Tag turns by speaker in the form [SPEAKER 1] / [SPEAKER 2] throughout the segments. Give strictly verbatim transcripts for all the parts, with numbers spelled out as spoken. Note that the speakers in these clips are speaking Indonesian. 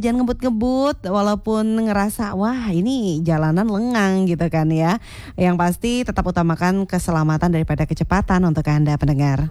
[SPEAKER 1] jangan ngebut-ngebut walaupun ngerasa wah ini jalanan lengang gitu kan ya. Yang pasti tetap utamakan keselamatan daripada kecepatan untuk Anda pendengar.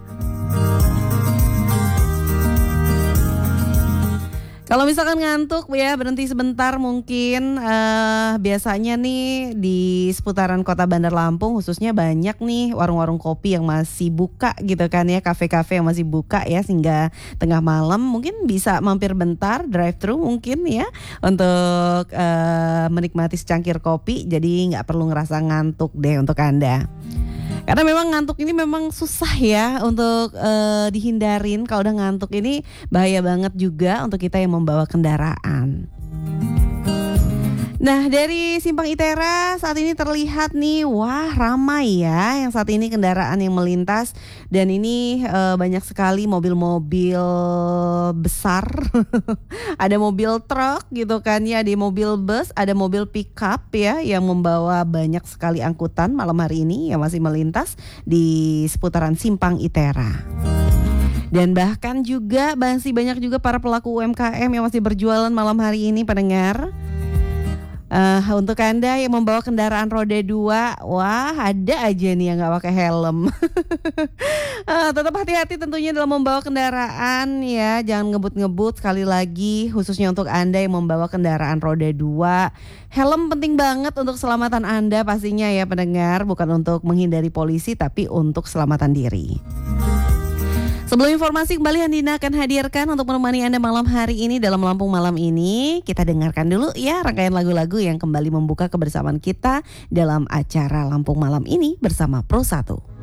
[SPEAKER 1] Kalau misalkan ngantuk ya berhenti sebentar mungkin uh, biasanya nih di seputaran kota Bandar Lampung khususnya banyak nih warung-warung kopi yang masih buka gitu kan ya, kafe-kafe yang masih buka ya sehingga tengah malam mungkin bisa mampir bentar drive thru mungkin ya untuk uh, menikmati secangkir kopi, jadi nggak perlu ngerasa ngantuk deh untuk Anda. Karena memang ngantuk ini memang susah ya untuk uh, dihindarin. Kalau udah ngantuk ini bahaya banget juga untuk kita yang membawa kendaraan. Nah dari Simpang Itera saat ini terlihat nih, wah ramai ya yang saat ini kendaraan yang melintas. Dan ini e, banyak sekali mobil-mobil besar, ada mobil truk gitu kan ya, ada mobil bus, ada mobil pickup ya yang membawa banyak sekali angkutan malam hari ini yang masih melintas di seputaran Simpang Itera. Dan bahkan juga masih banyak juga para pelaku U M K M yang masih berjualan malam hari ini pendengar. Uh, untuk Anda yang membawa kendaraan roda dua, wah ada aja nih yang gak pakai helm. uh, Tetap hati-hati tentunya dalam membawa kendaraan ya, jangan ngebut-ngebut. Sekali lagi khususnya untuk Anda yang membawa kendaraan roda dua, helm penting banget untuk keselamatan Anda pastinya ya pendengar. Bukan untuk menghindari polisi tapi untuk keselamatan diri. Sebelum informasi kembali Andina akan hadirkan untuk menemani Anda malam hari ini dalam Lampung Malam ini. Kita dengarkan dulu ya rangkaian lagu-lagu yang kembali membuka kebersamaan kita dalam acara Lampung Malam ini bersama Pro satu.